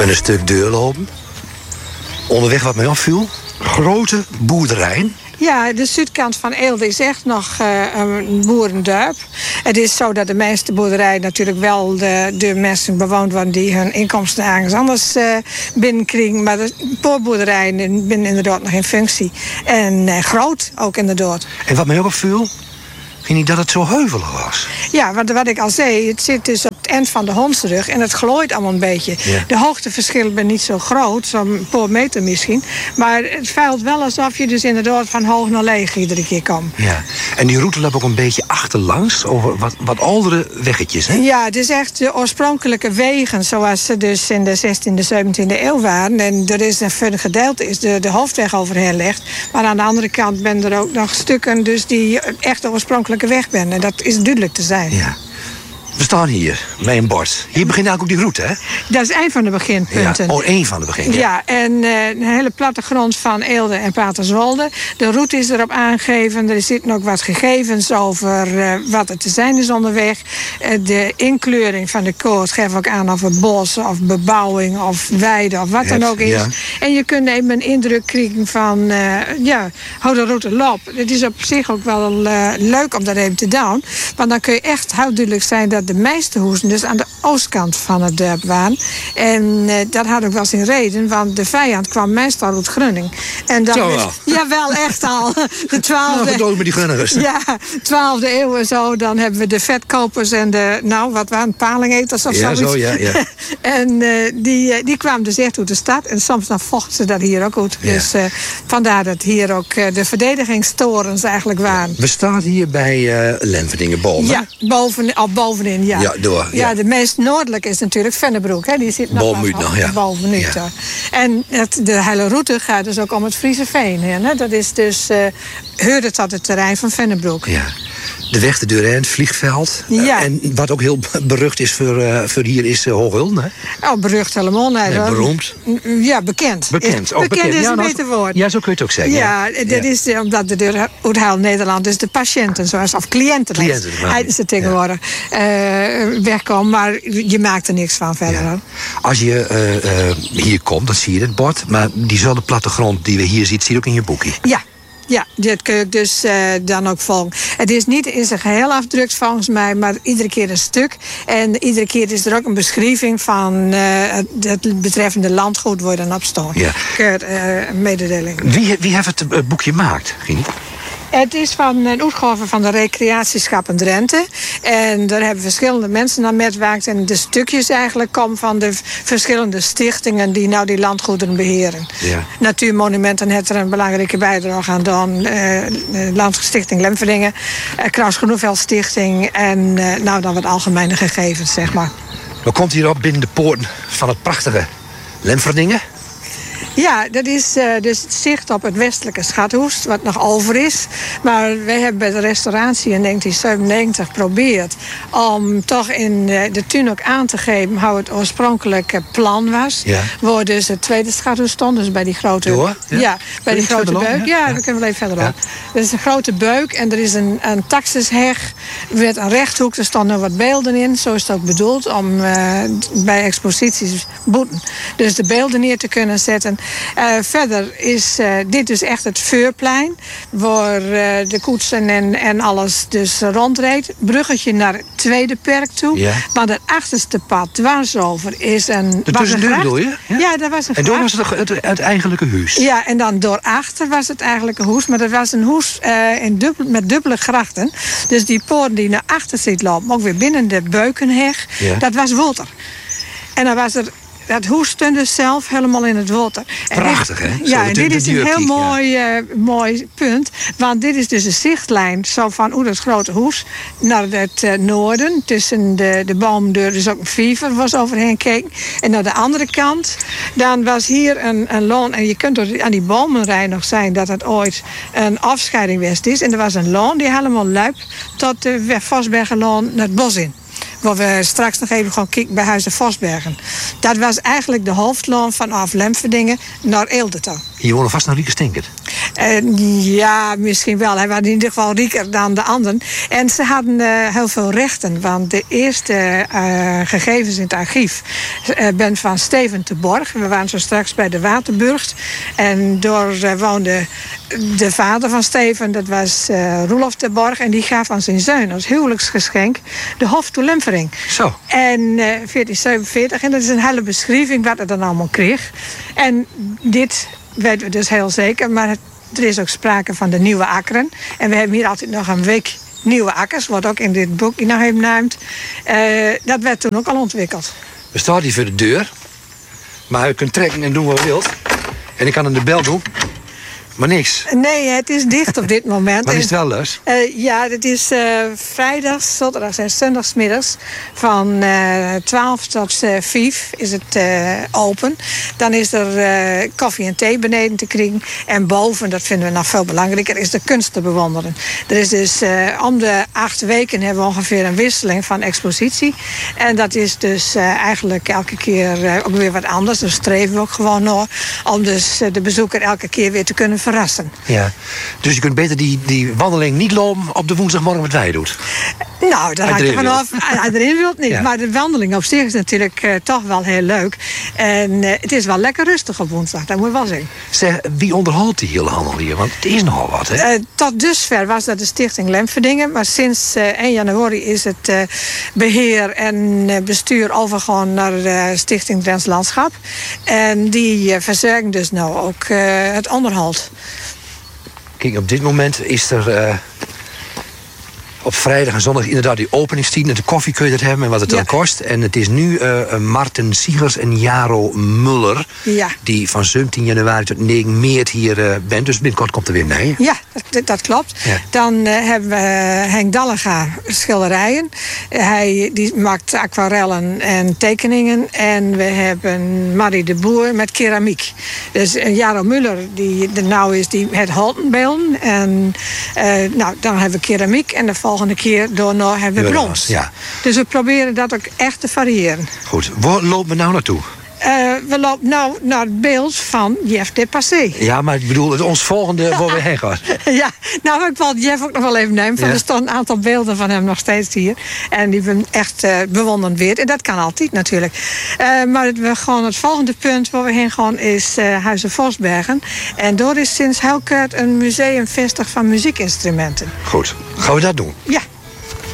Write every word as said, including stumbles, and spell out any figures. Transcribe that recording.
ben een stuk deur lopen. Onderweg wat mij opviel. Grote boerderijen. Ja, de zuidkant van Eelde is echt nog uh, een boerendorp. Het is zo dat de meeste boerderijen natuurlijk wel de, de mensen bewoond worden die hun inkomsten ergens anders uh, binnenkriegen. Maar de poorboerderijen binnen inderdaad nog in functie. En uh, groot ook inderdaad. En wat mij ook opviel, vind ik dat het zo heuvelig was. Ja, want wat ik al zei, het zit dus op het eind van de Hondsrug en het glooit allemaal een beetje. Ja. De hoogteverschillen zijn niet zo groot, zo'n paar meter misschien. Maar het vuilt wel alsof je dus inderdaad van hoog naar leeg iedere keer komt. Ja. En die route loopt ook een beetje achterlangs, over wat, wat oudere weggetjes, hè? Ja, het is echt de oorspronkelijke wegen, zoals ze dus in de zestiende, zeventiende eeuw waren. En er is een verder gedeelte, is de, de hoofdweg overheen ligt. Maar aan de andere kant zijn er ook nog stukken dus die echt de oorspronkelijke weg zijn. En dat is duidelijk te zijn. Ja. We staan hier, met een bord. Hier begint eigenlijk ook die route, hè? Dat is een van de beginpunten. Ja, oh, één van de beginpunten. Ja, en uh, een hele plattegrond van Eelde en Paterswolde. De route is erop aangegeven. Er zitten ook wat gegevens over uh, wat er te zijn is onderweg. Uh, de inkleuring van de koers geeft ook aan of het bos of bebouwing of weide of wat dan ook is. Ja. En je kunt even een indruk krijgen van uh, ja, hoe de route loopt. Het is op zich ook wel uh, leuk om dat even te doen. Want dan kun je echt heel duidelijk zijn dat de meeste huizen dus aan de oostkant van het dorp waren. En uh, dat had ook wel zijn reden, want de vijand kwam meestal uit Grunning. En dan zo wel. Is, ja, wel echt al. De twaalfde. Nou, met die Grunningers. Ja, twaalfde eeuw en zo. Dan hebben we de vetkopers en de, nou, wat waren palingeters of ja, zoiets. Zo, ja, ja. En uh, die, uh, die kwamen dus echt uit de stad. En soms dan vochten ze dat hier ook uit. Ja. Dus uh, vandaar dat hier ook uh, de verdedigingstorens eigenlijk waren. We staan hier bij uh, Lemverdingen boven. Ja, boven, al bovenin. Ja. Ja, door, ja. ja, de meest noordelijke is natuurlijk Vennebroek. Hè. Die zit nog Bovenuit nog, ja. Bovenuit, ja. En het, de hele route gaat dus ook om het Friese Veen heen. Hè. Dat is dus, uh, hoorde tot het terrein van Vennebroek. Ja. De weg, de deur en het vliegveld. Ja. Uh, en wat ook heel berucht is voor, uh, voor hier is uh, Hooghulden. Oh, berucht helemaal. Nee, en beroemd. Ja, bekend. Bekend, oh, bekend, bekend. is Ja, een nou, beter woord. Ja, zo kun je het ook zeggen. Ja, ja. dat ja. is uh, omdat de deur uit heel Nederland dus de patiënten, zoals, of cliënten, cliënten is het tegenwoordig, ja. uh, wegkomen. Maar je maakt er niks van verder. Ja. Als je uh, uh, hier komt, dan zie je het bord. Maar diezelfde plattegrond die we hier zien, zie je ook in je boekje. Ja. Ja, dat kun je dus uh, dan ook volgen. Het is niet in zijn geheel afgedrukt volgens mij, maar iedere keer een stuk. En iedere keer is er ook een beschrijving van uh, het betreffende landgoed waar je dan op stond. Ja. Keur, uh, een mededeling. Wie, wie heeft het uh, boekje gemaakt, Gini? Het is van een uitgave van de Recreatieschappen Drenthe. En daar hebben verschillende mensen aan meegewerkt. En de stukjes eigenlijk komen van de verschillende stichtingen die nou die landgoederen beheren. Ja. Natuurmonumenten heeft er een belangrijke bijdrage aan gedaan. Uh, Landstichting Lemverdingen, uh, Kraus Groeneveld Stichting en uh, nou dan wat algemene gegevens, zeg maar. Dan komt hier op binnen de poorten van het prachtige Lemverdingen. Ja, dat is uh, dus het zicht op het westelijke Schathoest, wat nog over is. Maar wij hebben bij de restauratie in negentien zevenennegentig geprobeerd om toch in de tuin ook aan te geven hoe het oorspronkelijke plan was. Ja. Waar dus het tweede Schathoest stond, dus bij die grote, Door, ja. Ja, bij die grote beuk. Ja, ja, ja, dan kunnen we even verderop. Ja. Er is een grote beuk en er is een, een taxusheg met een rechthoek. Er stonden wat beelden in, zo is het ook bedoeld, om uh, bij exposities boeten. Dus de beelden neer te kunnen zetten. Uh, verder is uh, dit dus echt het Veurplein, waar uh, de koetsen en, en alles dus rondreed. Bruggetje naar het tweede perk toe. Ja. Maar het achterste pad dwars over is een... De tussendeur bedoel je? Ja? ja, dat was een En door was het het, het eigenlijke huis? Ja, en dan doorachter was het eigenlijke huis. Maar dat was een huis uh, in dubbel, met dubbele grachten. Dus die poort die naar achter zit lopen, ook weer binnen de beukenheg, ja. Dat was water. En dan was er... Dat huis stond dus zelf helemaal in het water. Prachtig, hè? Zo, ja, en dit is een heel mooi, ja. uh, mooi punt. Want dit is dus een zichtlijn zo van hoe dat grote huis naar het uh, noorden. Tussen de, de boomdeur, dus ook een vijver was overheen gekeken. En naar de andere kant, dan was hier een, een loon. En je kunt door aan die bomenrij nog zijn dat het ooit een afscheiding west is. En er was een loon die helemaal luip tot de Vosbergenloon naar het bos in. Waar we straks nog even gaan kijken bij Huizen Vosbergen. Dat was eigenlijk de hoofdloon vanaf Lemverdingen naar Eelde toe. Hier wonen vast een rieke stinker. Uh, ja, misschien wel. Hij was in ieder geval rieker dan de anderen. En ze hadden uh, heel veel rechten. Want de eerste uh, gegevens in het archief uh, ben van Steven te Borg. We waren zo straks bij de Waterburgt. En door uh, woonde de vader van Steven, dat was uh, Roelof te Borg. En die gaf aan zijn zoon als huwelijksgeschenk de Hof toe Lemfering. Zo. En uh, veertien zevenenveertig. En dat is een hele beschrijving wat hij dan allemaal kreeg. En dit weten we dus heel zeker. Maar het, er is ook sprake van de nieuwe akkeren. En we hebben hier altijd nog een week nieuwe akkers. Wat ook in dit boek nog even naamd. Uh, dat werd toen ook al ontwikkeld. We staan hier voor de deur. Maar u kunt trekken en doen wat u wilt. En ik kan aan de bel doen. Maar niks. Nee, het is dicht op dit moment. Maar is het wel lus? Uh, ja, het is uh, vrijdags, zaterdags en zondagsmiddags van uh, twaalf tot uh, vijf is het uh, open. Dan is er uh, koffie en thee beneden te krijgen. En boven, dat vinden we nog veel belangrijker, is de kunst te bewonderen. Er is dus uh, om de acht weken hebben we ongeveer een wisseling van expositie. En dat is dus uh, eigenlijk elke keer uh, ook weer wat anders. Dus streven we ook gewoon nog om dus uh, de bezoeker elke keer weer te kunnen verrassen. Ja, dus je kunt beter die, die wandeling niet lopen op de woensdagmorgen wat wij doet. Nou, daar hangt er vanaf. Iedereen wil het niet. Ja. Maar de wandeling op zich is natuurlijk uh, toch wel heel leuk. En uh, het is wel lekker rustig op woensdag, dat moet ik wel zeggen. Zeg, wie onderhoudt die hele handel hier? Want het is nogal wat, hè? Uh, tot dusver was dat de stichting Lemverdingen. Maar sinds uh, één januari is het uh, beheer en uh, bestuur overgegaan naar de stichting Drents Landschap. En die uh, verzorgen dus nou ook uh, het onderhoud. Kijk, op dit moment is er uh, op vrijdag en zondag inderdaad die openingstien. En de koffie kun je dat hebben en wat het Ja. dan kost. En het is nu uh, Marten Siegers en Jaro Muller. Ja. Die van zeventien januari tot negen maart hier uh, bent. Dus binnenkort komt er weer nee. Ja, dat, dat klopt. Ja. Dan uh, hebben we Henk Dallega schilderijen. Uh, hij die maakt aquarellen en tekeningen. En we hebben Marie de Boer met keramiek. Dus uh, Jaro Muller, die er nou is, die het houten En uh, nou, dan hebben we keramiek. En de volgende keer door nog hebben we Ja, brons. ja. Dus we proberen dat ook echt te variëren. Goed, waar lopen we nou naartoe? Uh, we lopen nou naar het beeld van Jeff de Passé. Ja, maar ik bedoel, het ons volgende waar we heen gaan. Ja, nou, ik wil Jeff ook nog wel even nemen. Van Ja. Er staan een aantal beelden van hem nog steeds hier. En die ben echt uh, bewonderend weer. En dat kan altijd natuurlijk. Uh, maar het, we gewoon het volgende punt waar we heen gaan is uh, Huizen Vosbergen. En daar is sinds heel kort een museum vestigd van muziekinstrumenten. Goed, gaan we dat doen? Ja.